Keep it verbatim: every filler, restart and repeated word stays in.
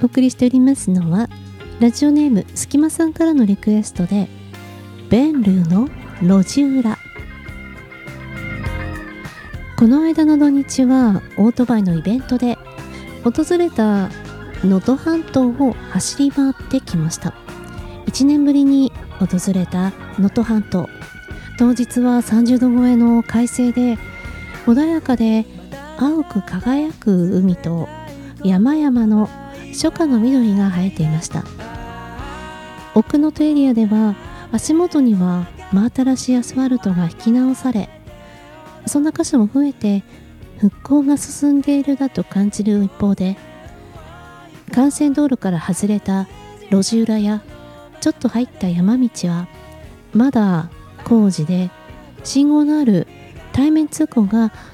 お送りしておりますのはラジオネームすきまさんからのリクエストでベンルーの路地裏。この間の土日はオートバイのイベントで訪れた能登半島を走り回ってきました。いちねんぶりに訪れた能登半島、当日はさんじゅうど超えの快晴で穏やかで青く輝く海と山々の初夏の緑が生えていました。奥能登エリアでは足元には真新しいアスファルトが引き直され、そんな箇所も増えて復興が進んでいるだと感じる一方で、幹線道路から外れた路地裏やちょっと入った山道はまだ工事で信号のある対面通行が